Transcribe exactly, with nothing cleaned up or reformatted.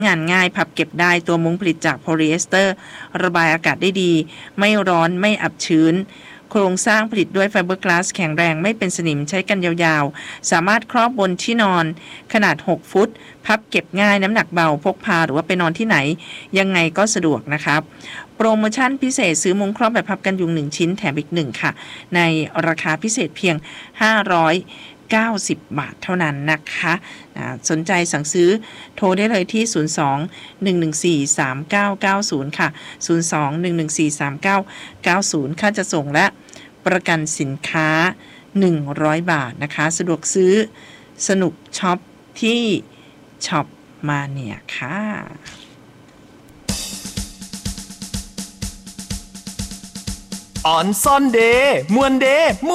งานง่ายพับเก็บได้ตัวมุ้งผลิตจากโพลีเอสเตอร์ระบายอากาศได้ดีไม่ร้อนไม่อับชื้นโครงสร้างผลิตด้วยไฟเบอร์กลาสแข็งแรงไม่เป็นสนิมใช้กันยาวๆสามารถครอบบนที่นอนขนาดหกฟุตพับเก็บง่ายน้ำหนักเบาพกพาหรือว่าไปนอนที่ไหนยังไงก็สะดวกนะครับโปรโมชั่นพิเศษซื้อมุ้งครอบแบบพับกันยุงหนึ่งชิ้นแถมอีกหนึ่งค่ะในราคาพิเศษเพียงห้าร้อยเก้าสิบบาทเท่านั้นนะคะสนใจสั่งซื้อโทรได้เลยที่ศูนย์ สอง หนึ่ง หนึ่ง สี่ สาม เก้า เก้า ศูนย์ค่ะศูนย์ สอง หนึ่ง หนึ่ง สี่ สาม เก้า เก้า ศูนย์ค่าจะส่งและประกันสินค้าหนึ่งร้อยบาทนะคะสะดวกซื้อสนุกช็อปที่ช็อปมาเนียค่ะออนซอนเดย์มวนเดย์